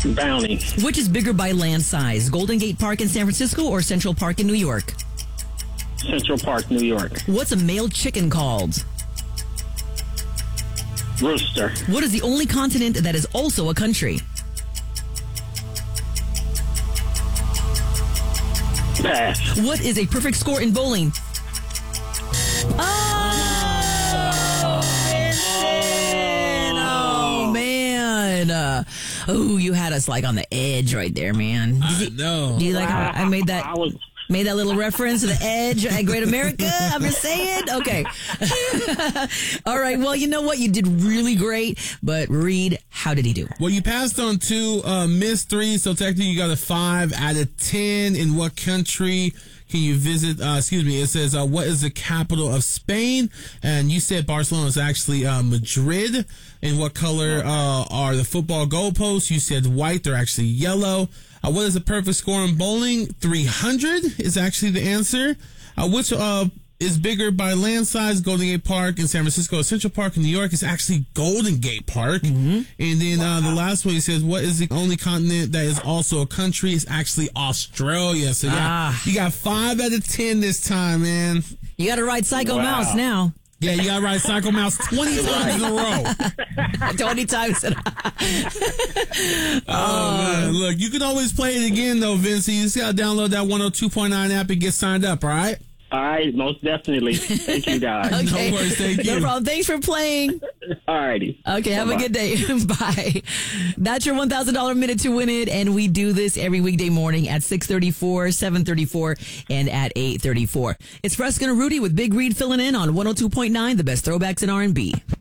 Bounty. Which is bigger by land size, Golden Gate Park in San Francisco or Central Park in New York? Central Park, New York. What's a male chicken called? Rooster. What is the only continent that is also a country? Pass. What is a perfect score in bowling? Oh, man. Oh, you had us like on the edge right there, man. No. Do you like how I made that? I was... Made that little reference to the edge at Great America? I'm just saying. Okay. All right. Well, you know what? You did really great. But Reed, how did he do? Well, you passed on 2, missed 3, so technically you got a 5 out of 10. In what country can you visit? It says, what is the capital of Spain? And you said Barcelona is actually Madrid. In what color are the football goalposts? You said white. They're actually yellow. What is the perfect score in bowling? 300 is actually the answer. Which is bigger by land size, Golden Gate Park in San Francisco or Central Park in New York? Is actually Golden Gate Park. Mm-hmm. And then the last one, he says, what is the only continent that is also a country? It's actually Australia. So yeah, you got 5 out of 10 this time, man. You got to ride Psycho Mouse now. Yeah, you got to ride Psycho Mouse 20 times in a row. 20 times in a row. Oh, man. Look, you can always play it again, though, Vince. You just got to download that 102.9 app and get signed up, all right? All right, most definitely. Thank you, guys. Okay. No worries, thank you. No problem. Thanks for playing. All righty. Okay, have a good day. Bye. That's your $1,000 minute to win it, and we do this every weekday morning at 6:34, 7:34, and at 8:34. It's Fresca and Rudy with Big Reed filling in on 102.9, the best throwbacks in R&B.